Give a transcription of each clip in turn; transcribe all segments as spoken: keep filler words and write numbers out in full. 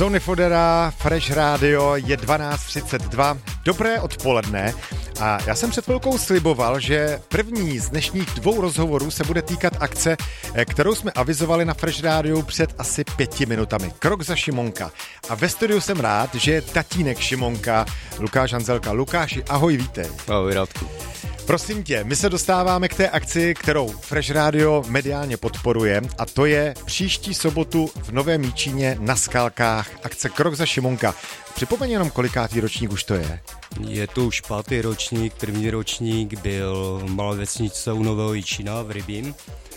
Sonny Fodera, Fresh Radio, je dvanáct třicet dva. Dobré odpoledne. A já jsem před chvilkou sliboval, že první z dnešních dvou rozhovorů se bude týkat akce, kterou jsme avizovali na Fresh Radio před asi pěti minutami. Krok za Šimonka. A ve studiu jsem rád, že je tatínek Šimonka, Lukáš Hanzelka. Lukáši, ahoj, vítej. Ahoj, Radku. Prosím tě, my se dostáváme k té akci, kterou Fresh Radio mediálně podporuje, a to je příští sobotu v Novém Jičíně na Skalkách akce Krok za Šimonka. Připomeň jenom, kolikátý ročník už to je. Je to už pátý ročník, první ročník byl v malé vesničce u Nového Jičína v Rybím.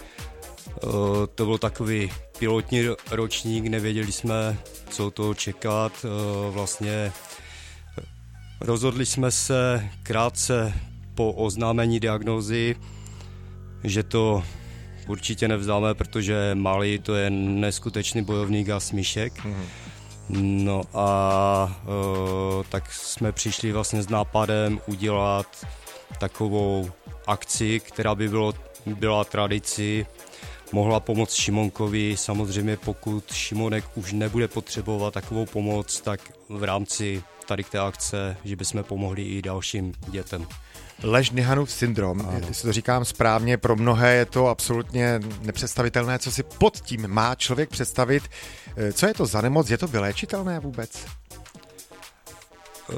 To byl takový pilotní ročník, nevěděli jsme, co to čekat. Vlastně rozhodli jsme se krátce po oznámení diagnózy, že to určitě nevzdáme, protože Mali to je neskutečný bojovník a smíšek. Mm. No a e, tak jsme přišli vlastně s nápadem udělat takovou akci, která by bylo, byla tradicí, mohla pomoct Šimonkovi. Samozřejmě pokud Šimonek už nebude potřebovat takovou pomoc, tak v rámci tady té akce, že bychom pomohli i dalším dětem. Lež Nihanův syndrom, jestli to říkám správně, pro mnohé je to absolutně nepředstavitelné, co si pod tím má člověk představit. Co je to za nemoc? Je to vyléčitelné vůbec? Uh,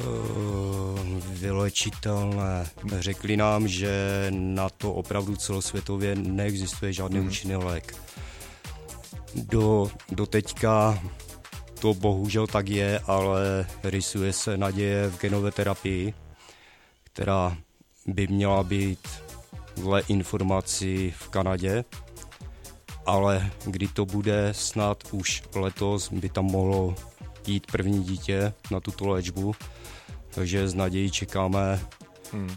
vyléčitelné. Řekli nám, že na to opravdu celosvětově neexistuje žádný hmm. účinný lék. Do, do teďka to bohužel tak je, ale rysuje se naděje v genové terapii, která by měla být dle informací v Kanadě, ale kdy to bude, snad už letos by tam mohlo jít první dítě na tuto léčbu, takže s nadějí čekáme. Hmm.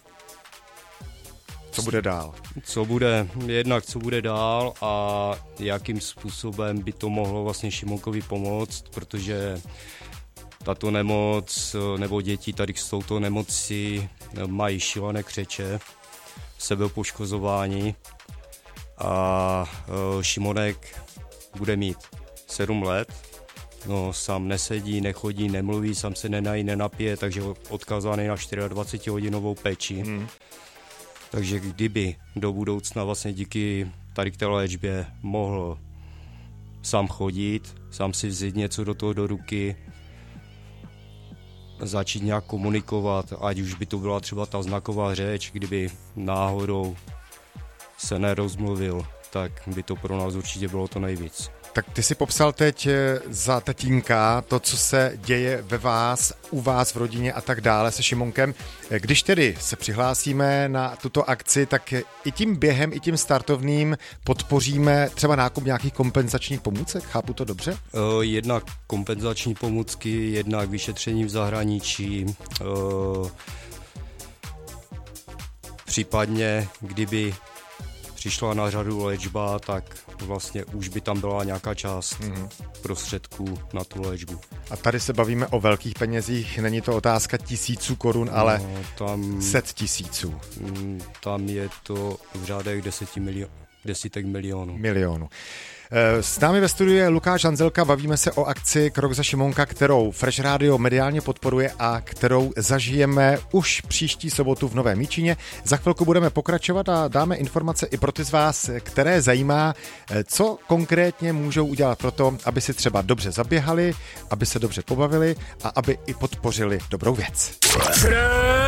Co bude dál? Co bude, jednak co bude dál a jakým způsobem by to mohlo vlastně Šimonkovi pomoct, protože tato nemoc nebo děti tady s touto nemocí mají šílené křeče, sebepoškozování a Šimonek bude mít sedm let, no sám nesedí, nechodí, nemluví, sám se nenají, nenapije, takže odkázaný na dvacetihodinovou péči. Hmm. Takže kdyby do budoucna vlastně díky tady k té léčbě mohl sám chodit, sám si vzít něco do toho do ruky, začít nějak komunikovat, ať už by to byla třeba ta znaková řeč, kdyby náhodou se nerozmluvil, tak by to pro nás určitě bylo to nejvíc. Tak ty si popsal teď za tatínka to, co se děje ve vás, u vás v rodině a tak dále se Šimonkem. Když tedy se přihlásíme na tuto akci, tak i tím během, i tím startovným podpoříme třeba nákup nějakých kompenzačních pomůcek? Chápu to dobře? Jednak kompenzační pomůcky, jednak vyšetření v zahraničí. Případně, kdyby přišla na řadu léčba, tak vlastně už by tam byla nějaká část mm. prostředků na tu léčbu. A tady se bavíme o velkých penězích, není to otázka tisíců korun, ale no, tam, set tisíců. Tam je to v řádech deseti milionů, desítek milionů. Milionů. S námi ve studiu je Lukáš Hanzelka, bavíme se o akci Krok za Šimonka, kterou Fresh Radio mediálně podporuje a kterou zažijeme už příští sobotu v Novém Jičíně. Za chvilku budeme pokračovat a dáme informace i pro ty z vás, které zajímá, co konkrétně můžou udělat pro to, aby si třeba dobře zaběhali, aby se dobře pobavili a aby i podpořili dobrou věc.